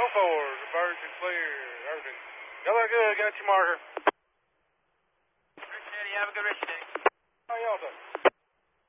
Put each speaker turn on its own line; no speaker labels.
Go forward. The birds are clear. Everything. Y'all are good. Got your marker.
Rich Eddie, have a good rich day.
How y'all doing?